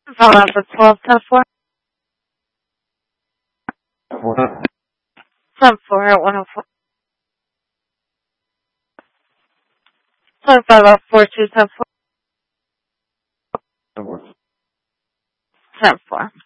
Follow up with 12, 10, 4. 7, 4 at 104. 7, 5 up 4, 2, 10, 4. 10, 4.